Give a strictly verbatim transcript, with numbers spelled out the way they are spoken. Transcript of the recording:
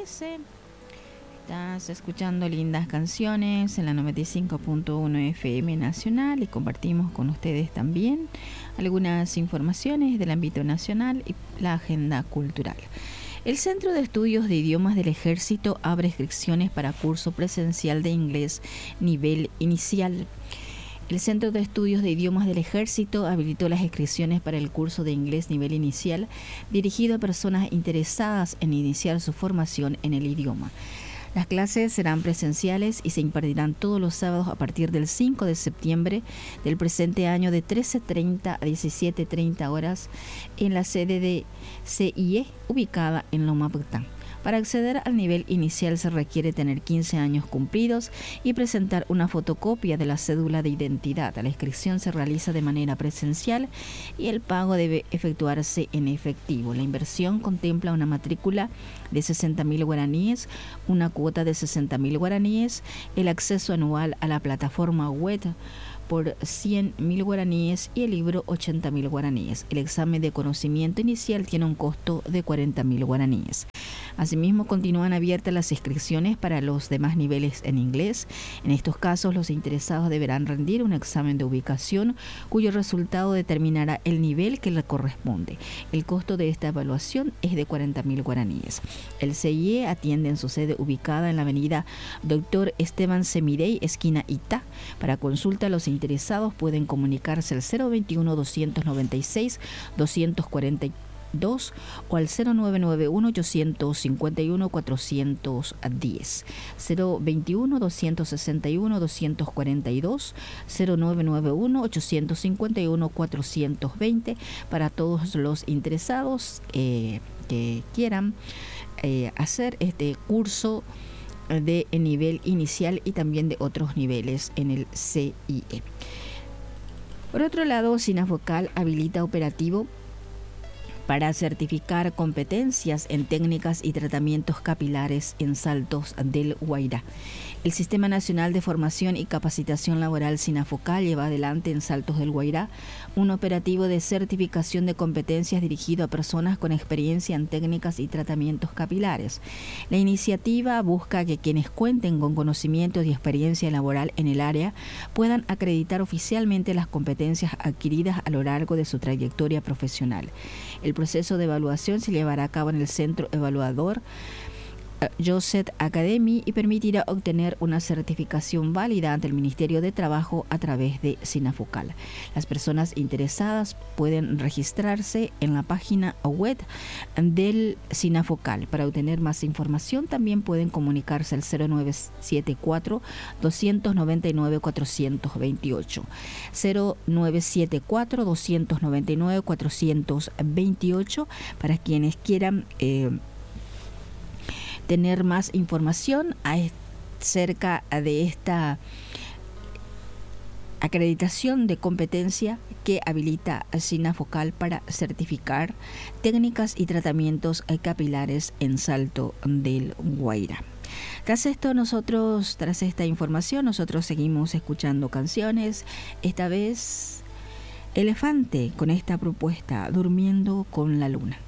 parece? Estás escuchando lindas canciones en la noventa y cinco punto uno F M Nacional y compartimos con ustedes también algunas informaciones del ámbito nacional y la agenda cultural. El Centro de Estudios de Idiomas del Ejército abre inscripciones para curso presencial de inglés nivel inicial. El Centro de Estudios de Idiomas del Ejército habilitó las inscripciones para el curso de inglés nivel inicial dirigido a personas interesadas en iniciar su formación en el idioma. Las clases serán presenciales y se impartirán todos los sábados a partir del cinco de septiembre del presente año de trece treinta a diecisiete treinta horas en la sede de C I E ubicada en Loma Pután. Para acceder al nivel inicial se requiere tener quince años cumplidos y presentar una fotocopia de la cédula de identidad. La inscripción se realiza de manera presencial y el pago debe efectuarse en efectivo. La inversión contempla una matrícula de sesenta mil guaraníes, una cuota de sesenta mil guaraníes, el acceso anual a la plataforma web por cien mil guaraníes y el libro ochenta mil guaraníes. El examen de conocimiento inicial tiene un costo de cuarenta mil guaraníes. Asimismo, continúan abiertas las inscripciones para los demás niveles en inglés. En estos casos, los interesados deberán rendir un examen de ubicación cuyo resultado determinará el nivel que le corresponde. El costo de esta evaluación es de cuarenta mil guaraníes. El C I E atiende en su sede ubicada en la avenida Doctor Esteban Semirey, esquina Itá. Para consulta, los interesados pueden comunicarse al cero veintiuno, doscientos noventa y seis, doscientos cuarenta y dos o al cero nueve nueve uno, ochocientos cincuenta y uno, cuatrocientos diez, cero veintiuno, doscientos sesenta y uno, doscientos cuarenta y dos, cero nueve nueve uno, ochocientos cincuenta y uno, cuatrocientos veinte para todos los interesados eh, que quieran eh, hacer este curso de nivel inicial y también de otros niveles en el C I E. Por otro lado, SINAFOCAL habilita operativo para certificar competencias en técnicas y tratamientos capilares en Saltos del Guairá. El Sistema Nacional de Formación y Capacitación Laboral SINAFOCAL lleva adelante en Saltos del Guairá un operativo de certificación de competencias dirigido a personas con experiencia en técnicas y tratamientos capilares. La iniciativa busca que quienes cuenten con conocimientos y experiencia laboral en el área puedan acreditar oficialmente las competencias adquiridas a lo largo de su trayectoria profesional. El proceso de evaluación se llevará a cabo en el Centro Evaluador Joseph Academy y permitirá obtener una certificación válida ante el Ministerio de Trabajo a través de SINAFOCAL. Las personas interesadas pueden registrarse en la página web del SINAFOCAL. Para obtener más información también pueden comunicarse al cero nueve siete cuatro, dos nueve nueve, cuatro dos ocho, cero nueve siete cuatro, dos nueve nueve, cuatro dos ocho para quienes quieran eh, tener más información acerca de esta acreditación de competencia que habilita a SINAFOCAL para certificar técnicas y tratamientos capilares en Salto del Guairá. Tras esto, nosotros, tras esta información, nosotros seguimos escuchando canciones. Esta vez, Elefante con esta propuesta, Durmiendo con la Luna.